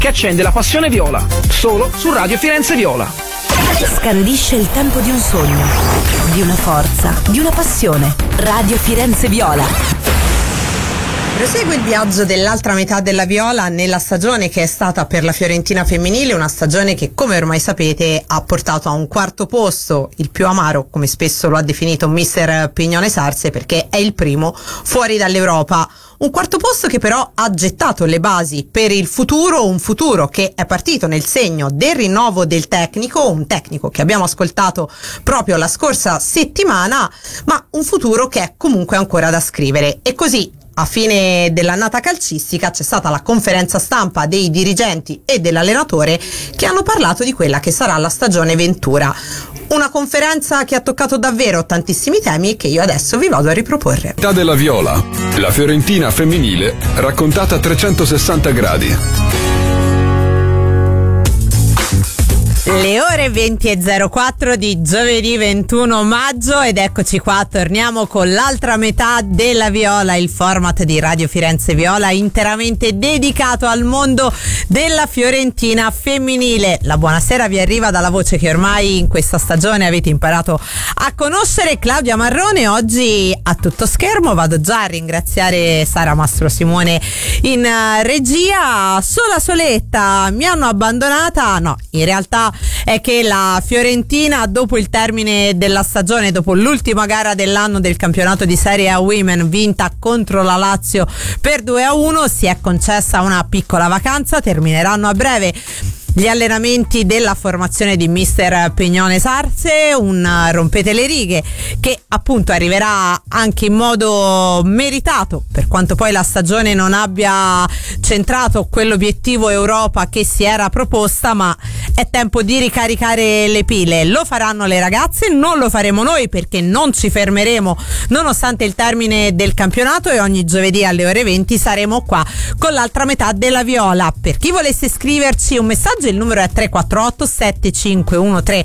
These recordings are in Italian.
che accende la passione viola, solo su Radio Firenze Viola. Scandisce il tempo di un sogno, di una forza, di una passione. Radio Firenze Viola. Prosegue il viaggio dell'altra metà della Viola nella stagione che è stata per la Fiorentina femminile, una stagione che, come ormai sapete, ha portato a un quarto posto, il più amaro, come spesso lo ha definito mister Pignone Sarse, perché è il primo fuori dall'Europa. Un quarto posto che però ha gettato le basi per il futuro, un futuro che è partito nel segno del rinnovo del tecnico, un tecnico che abbiamo ascoltato proprio la scorsa settimana, ma un futuro che è comunque ancora da scrivere. E così, a fine dell'annata calcistica, c'è stata la conferenza stampa dei dirigenti e dell'allenatore che hanno parlato di quella che sarà la stagione Ventura. Una conferenza che ha toccato davvero tantissimi temi e che io adesso vi vado a riproporre. Metà della Viola, la Fiorentina femminile raccontata a 360 gradi. Le ore 20:04 di giovedì 21 maggio ed eccoci qua, torniamo con l'altra metà della Viola, il format di Radio Firenze Viola interamente dedicato al mondo della Fiorentina femminile. La buonasera vi arriva dalla voce che ormai in questa stagione avete imparato a conoscere, Claudia Marrone. Oggi a tutto schermo, vado già a ringraziare Sara Mastro Simone in regia. Soletta, mi hanno abbandonata? No, in realtà è che la Fiorentina, dopo il termine della stagione, dopo l'ultima gara dell'anno del campionato di Serie A Women vinta contro la Lazio per 2-1, si è concessa una piccola vacanza. Termineranno a breve gli allenamenti della formazione di mister Pignone Sarse, un rompete le righe che appunto arriverà anche in modo meritato, per quanto poi la stagione non abbia centrato quell'obiettivo Europa che si era proposta, ma è tempo di ricaricare le pile. Lo faranno le ragazze, non lo faremo noi, perché non ci fermeremo nonostante il termine del campionato, e ogni giovedì alle ore 20 saremo qua con l'altra metà della Viola. Per chi volesse scriverci un messaggio, il numero è 348 7513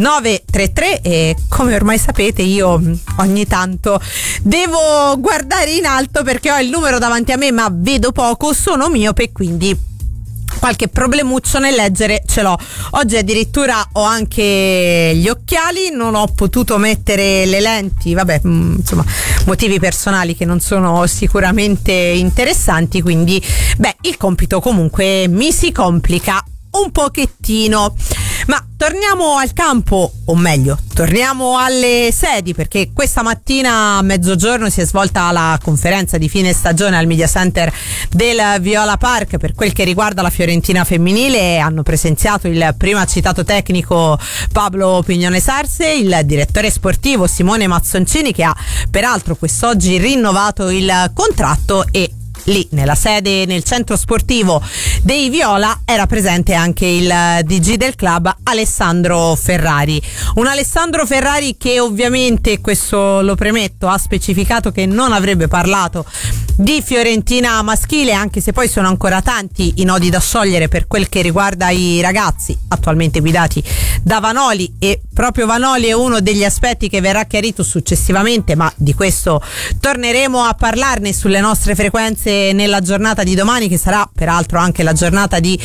933 e come ormai sapete io ogni tanto devo guardare in alto perché ho il numero davanti a me ma vedo poco, sono miope, quindi qualche problemuccio nel leggere ce l'ho. Oggi addirittura ho anche gli occhiali, non ho potuto mettere le lenti, vabbè, insomma, motivi personali che non sono sicuramente interessanti, quindi il compito comunque mi si complica un pochettino. Ma torniamo al campo, o meglio, torniamo alle sedi, perché questa mattina a mezzogiorno si è svolta la conferenza di fine stagione al Media Center del Viola Park per quel che riguarda la Fiorentina femminile. Hanno presenziato il prima citato tecnico Pablo Pignone Sarse, il direttore sportivo Simone Mazzoncini, che ha peraltro quest'oggi rinnovato il contratto, e lì nella sede, nel centro sportivo dei Viola, era presente anche il DG del club Alessandro Ferrari. Un Alessandro Ferrari che ovviamente, questo lo premetto, ha specificato che non avrebbe parlato di Fiorentina maschile, anche se poi sono ancora tanti i nodi da sciogliere per quel che riguarda i ragazzi attualmente guidati da Vanoli, e proprio Vanoli è uno degli aspetti che verrà chiarito successivamente, ma di questo torneremo a parlarne sulle nostre frequenze nella giornata di domani, che sarà peraltro anche la giornata di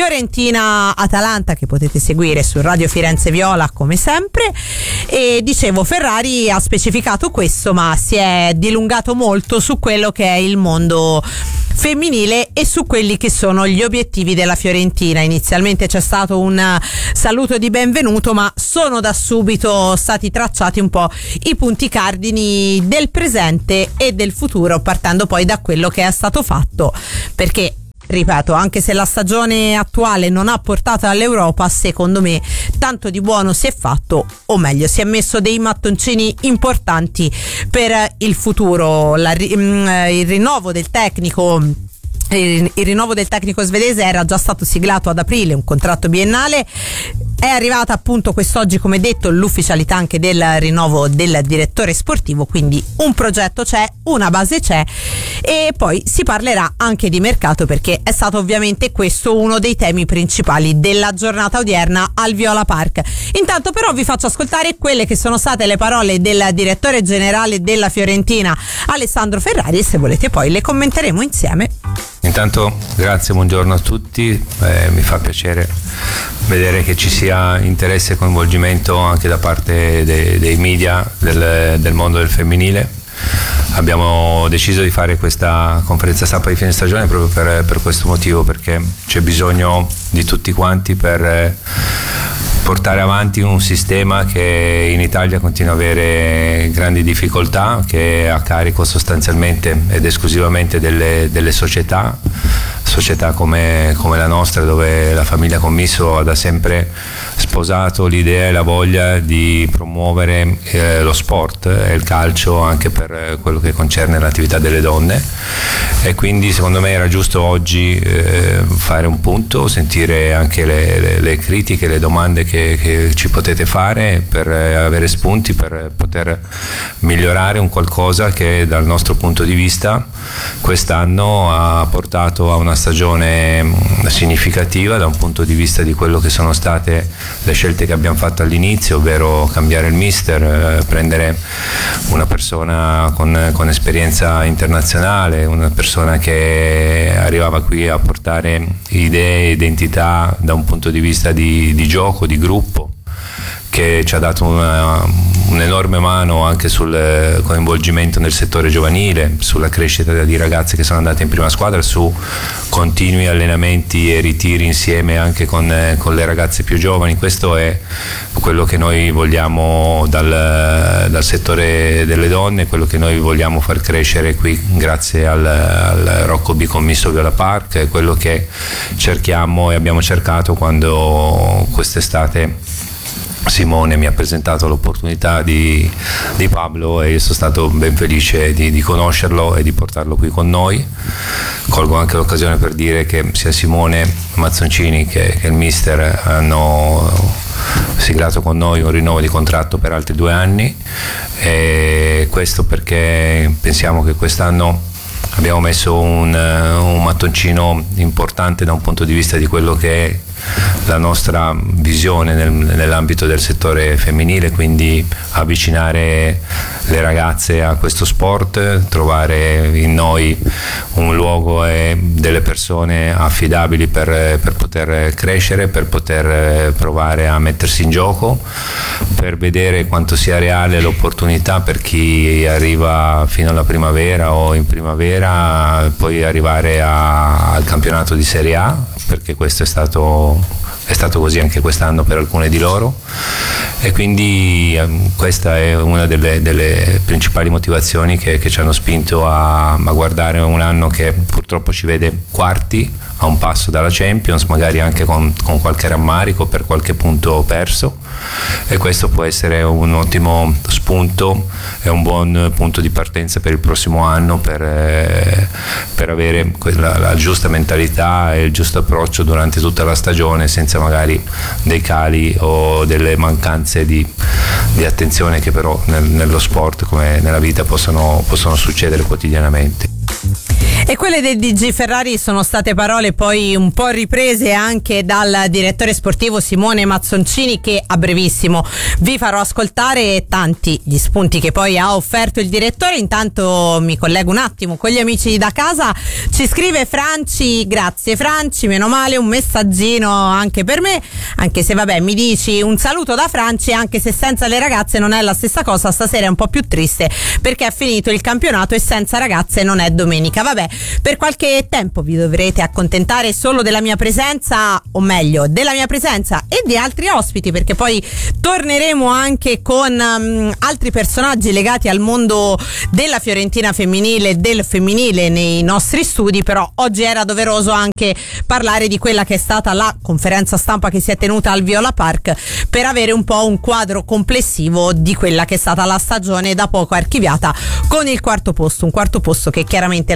Fiorentina-Atalanta, che potete seguire su Radio Firenze Viola come sempre. E dicevo, Ferrari ha specificato questo, ma si è dilungato molto su quello che è il mondo femminile e su quelli che sono gli obiettivi della Fiorentina. Inizialmente c'è stato un saluto di benvenuto, ma sono da subito stati tracciati un po' i punti cardini del presente e del futuro, partendo poi da quello che è stato fatto, perché ripeto, anche se la stagione attuale non ha portato all'Europa, secondo me tanto di buono si è fatto, o meglio si è messo dei mattoncini importanti per il futuro. Il rinnovo del tecnico svedese era già stato siglato ad aprile, un contratto biennale. È arrivata appunto quest'oggi, come detto, l'ufficialità anche del rinnovo del direttore sportivo, quindi un progetto c'è, una base c'è, e poi si parlerà anche di mercato, perché è stato ovviamente questo uno dei temi principali della giornata odierna al Viola Park. Intanto però vi faccio ascoltare quelle che sono state le parole del direttore generale della Fiorentina, Alessandro Ferrari, e se volete poi le commenteremo insieme. Intanto grazie, buongiorno a tutti, mi fa piacere vedere che ci sia interesse e coinvolgimento anche da parte dei media del mondo del femminile. Abbiamo deciso di fare questa conferenza stampa di fine stagione proprio per questo motivo, perché c'è bisogno di tutti quanti per portare avanti un sistema che in Italia continua a avere grandi difficoltà, che è a carico sostanzialmente ed esclusivamente delle società come la nostra, dove la famiglia Commisso ha da sempre sposato l'idea e la voglia di promuovere lo sport e il calcio anche per quello che concerne l'attività delle donne, e quindi secondo me era giusto oggi fare un punto, sentire anche le critiche, le domande che ci potete fare per avere spunti, per poter migliorare un qualcosa che dal nostro punto di vista quest'anno ha portato a una stagione significativa da un punto di vista di quello che sono state le scelte che abbiamo fatto all'inizio, ovvero cambiare il mister, prendere una persona con esperienza internazionale, una persona che arrivava qui a portare idee e identità da un punto di vista di gioco, di gruppo, che ci ha dato un'enorme mano anche sul coinvolgimento nel settore giovanile, sulla crescita di ragazze che sono andate in prima squadra, su continui allenamenti e ritiri insieme anche con le ragazze più giovani. Questo è quello che noi vogliamo dal settore delle donne, quello che noi vogliamo far crescere qui grazie al Rocco B Commisso Viola Park, è quello che cerchiamo e abbiamo cercato quando quest'estate Simone mi ha presentato l'opportunità di Pablo, e io sono stato ben felice di conoscerlo e di portarlo qui con noi. Colgo anche l'occasione per dire che sia Simone Mazzoncini che il mister hanno siglato con noi un rinnovo di contratto per altri 2 anni, e questo perché pensiamo che quest'anno abbiamo messo un mattoncino importante da un punto di vista di quello che è la nostra visione nell'ambito del settore femminile, quindi avvicinare le ragazze a questo sport, trovare in noi un luogo e delle persone affidabili per poter crescere, per poter provare a mettersi in gioco, per vedere quanto sia reale l'opportunità per chi arriva fino alla primavera o in primavera poi arrivare al campionato di Serie A, perché questo è stato così anche quest'anno per alcune di loro, e quindi questa è una delle principali motivazioni che ci hanno spinto a guardare un anno che purtroppo ci vede quarti, a un passo dalla Champions, magari anche con qualche rammarico per qualche punto perso, e questo può essere un ottimo spunto e un buon punto di partenza per il prossimo anno, per avere la giusta mentalità e il giusto approccio durante tutta la stagione, senza magari dei cali o delle mancanze di attenzione che però nello sport come nella vita possono succedere quotidianamente. E quelle del DG Ferrari sono state parole poi un po' riprese anche dal direttore sportivo Simone Mazzoncini, che a brevissimo vi farò ascoltare tanti gli spunti che poi ha offerto il direttore. Intanto mi collego un attimo con gli amici da casa. Ci scrive Franci: grazie Franci, meno male, un messaggino anche per me, anche se vabbè, mi dici un saluto da Franci, anche se senza le ragazze non è la stessa cosa, stasera è un po' più triste perché è finito il campionato e senza ragazze non è domenica. Vabbè, per qualche tempo vi dovrete accontentare solo della mia presenza, o meglio della mia presenza e di altri ospiti, perché poi torneremo anche con altri personaggi legati al mondo della Fiorentina femminile e del femminile nei nostri studi. Però oggi era doveroso anche parlare di quella che è stata la conferenza stampa che si è tenuta al Viola Park, per avere un po' un quadro complessivo di quella che è stata la stagione da poco archiviata con il quarto posto, un quarto posto che chiaramente lascerà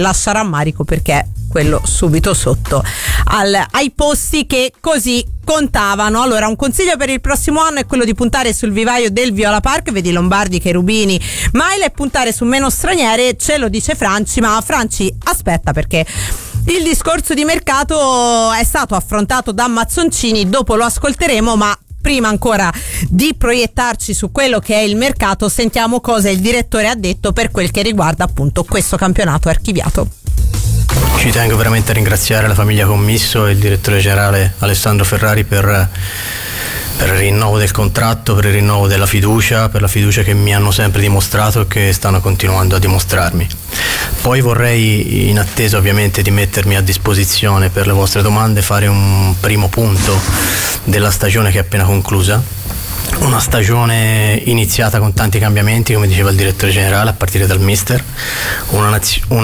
rammarico perché quello subito sotto ai posti che così contavano. Allora, un consiglio per il prossimo anno è quello di puntare sul vivaio del Viola Park, vedi Lombardi, Cherubini, Maila, e puntare su meno straniere. Ce lo dice Franci, ma Franci aspetta, perché il discorso di mercato è stato affrontato da Mazzoncini, dopo lo ascolteremo, ma prima ancora di proiettarci su quello che è il mercato, sentiamo cosa il direttore ha detto per quel che riguarda appunto questo campionato archiviato. Ci tengo veramente a ringraziare la famiglia Commisso e il direttore generale Alessandro Ferrari per il rinnovo del contratto, per il rinnovo della fiducia, per la fiducia che mi hanno sempre dimostrato e che stanno continuando a dimostrarmi. Poi vorrei, in attesa ovviamente di mettermi a disposizione per le vostre domande, fare un primo punto della stagione che è appena conclusa. Una stagione iniziata con tanti cambiamenti, come diceva il direttore generale, a partire dal mister. Una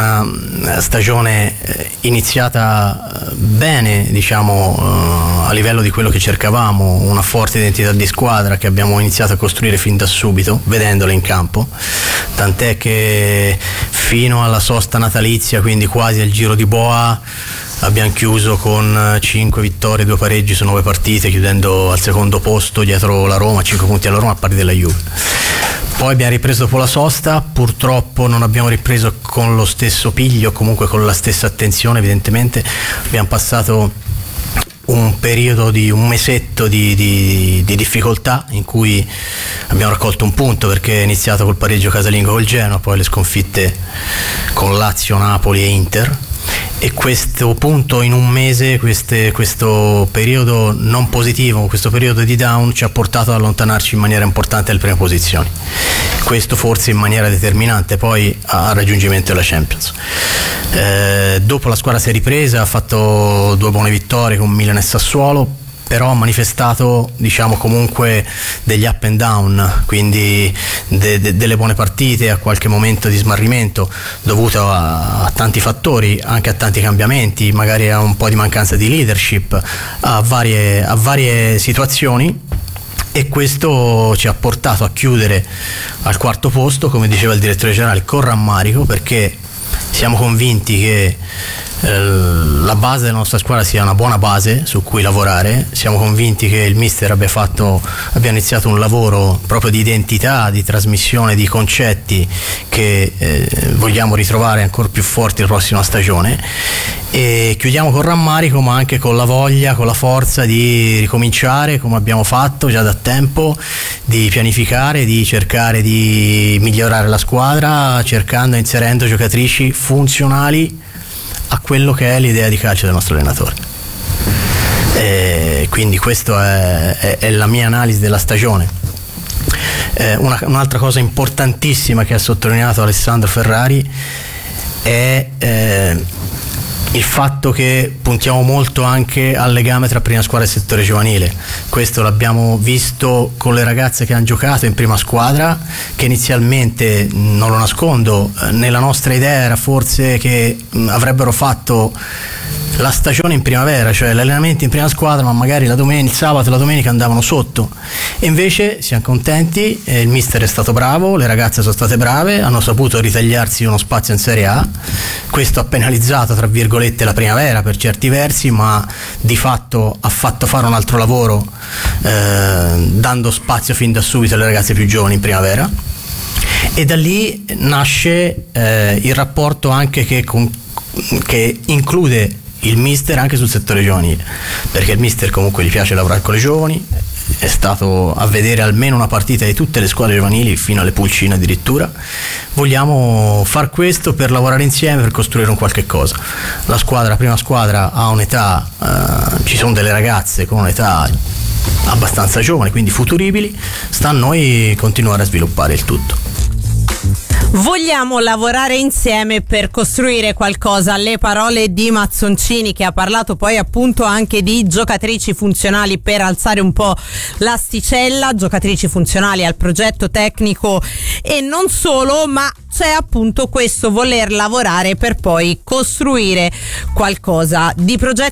stagione iniziata bene, diciamo, a livello di quello che cercavamo, una forte identità di squadra che abbiamo iniziato a costruire fin da subito, vedendola in campo. Tant'è che fino alla sosta natalizia, quindi quasi al giro di boa, abbiamo chiuso con 5 vittorie, 2 pareggi su 9 partite, chiudendo al secondo posto dietro la Roma, 5 punti alla Roma a pari della Juve. Poi abbiamo ripreso dopo la sosta, purtroppo non abbiamo ripreso con lo stesso piglio, comunque con la stessa attenzione, evidentemente. Abbiamo passato un periodo di un mesetto di difficoltà in cui abbiamo raccolto un punto, perché è iniziato col pareggio casalingo col Genoa, poi le sconfitte con Lazio, Napoli e Inter. E questo punto in un mese, questo periodo non positivo, questo periodo di down, ci ha portato ad allontanarci in maniera importante dalle prime posizioni. Questo forse in maniera determinante poi al raggiungimento della Champions. Dopo la squadra si è ripresa, ha fatto 2 buone vittorie con Milan e Sassuolo, però ha manifestato, diciamo, comunque degli up and down, quindi delle buone partite, a qualche momento di smarrimento dovuto a tanti fattori, anche a tanti cambiamenti, magari a un po' di mancanza di leadership, a varie situazioni, e questo ci ha portato a chiudere al 4° posto, come diceva il direttore generale, con rammarico, perché siamo convinti che la base della nostra squadra sia una buona base su cui lavorare. Siamo convinti che il mister abbia iniziato un lavoro proprio di identità, di trasmissione di concetti che vogliamo ritrovare ancora più forti la prossima stagione, e chiudiamo con rammarico, ma anche con la voglia, con la forza di ricominciare come abbiamo fatto già da tempo, di pianificare, di cercare di migliorare la squadra, cercando e inserendo giocatrici funzionali a quello che è l'idea di calcio del nostro allenatore. Quindi questa è la mia analisi della stagione. Un'altra cosa importantissima che ha sottolineato Alessandro Ferrari è il fatto che puntiamo molto anche al legame tra prima squadra e settore giovanile. Questo l'abbiamo visto con le ragazze che hanno giocato in prima squadra, che inizialmente, non lo nascondo, nella nostra idea era forse che avrebbero fatto la stagione in primavera, cioè l'allenamento in prima squadra, ma magari il sabato e la domenica andavano sotto. E invece siamo contenti, il mister è stato bravo, le ragazze sono state brave, hanno saputo ritagliarsi uno spazio in Serie A. Questo ha penalizzato, tra virgolette, la primavera per certi versi, ma di fatto ha fatto fare un altro lavoro, dando spazio fin da subito alle ragazze più giovani in primavera. E da lì nasce il rapporto anche che include il mister anche sul settore giovanile, perché il mister comunque gli piace lavorare con le giovani, è stato a vedere almeno una partita di tutte le squadre giovanili fino alle pulcine addirittura. Vogliamo far questo per lavorare insieme, per costruire un qualche cosa. La prima squadra ha un'età, ci sono delle ragazze con un'età abbastanza giovane, quindi futuribili, sta a noi continuare a sviluppare il tutto. Vogliamo lavorare insieme per costruire qualcosa. Le parole di Mazzoncini, che ha parlato poi appunto anche di giocatrici funzionali per alzare un po' l'asticella, giocatrici funzionali al progetto tecnico e non solo, ma c'è appunto questo voler lavorare per poi costruire qualcosa di progetto